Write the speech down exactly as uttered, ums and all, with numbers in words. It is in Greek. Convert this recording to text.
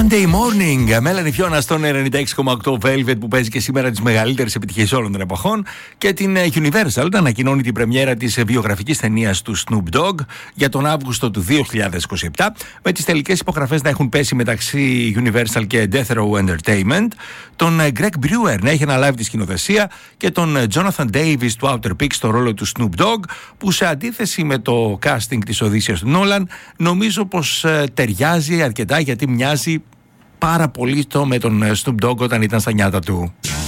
Sunday Morning, Melanie Fiona στον ενενήντα έξι κόμμα οκτώ Velvet που παίζει και σήμερα τις μεγαλύτερες επιτυχίες όλων των εποχών, και την Universal ανακοινώνει την πρεμιέρα της βιογραφικής ταινίας του Snoop Dogg για τον Αύγουστο του δύο χιλιάδες είκοσι επτά, με τις τελικές υπογραφές να έχουν πέσει μεταξύ Universal και Death Row Entertainment, τον Greg Brewer να έχει αναλάβει τη σκηνοθεσία και τον Jonathan Davis του Outer Peaks στο ρόλο του Snoop Dogg, που σε αντίθεση με το casting της Οδύσσειας του Nolan νομίζω πως ε, ταιριάζει αρκετά, γιατί μοιάζει πάρα πολύ το με τον Snoop Dogg όταν ήταν στα νιάτα του.